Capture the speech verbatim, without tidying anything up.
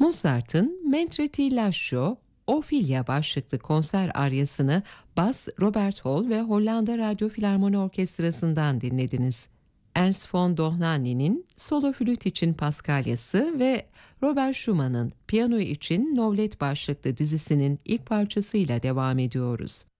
Mozart'ın Mentre lascio, Ophelia başlıklı konser aryasını bas Robert Hall ve Hollanda Radyo Filarmoni Orkestrası'ndan dinlediniz. Ernst von Dohnanyi'nin solo flüt için Paskalyası ve Robert Schumann'ın piyano için Novlet başlıklı dizisinin ilk parçasıyla devam ediyoruz.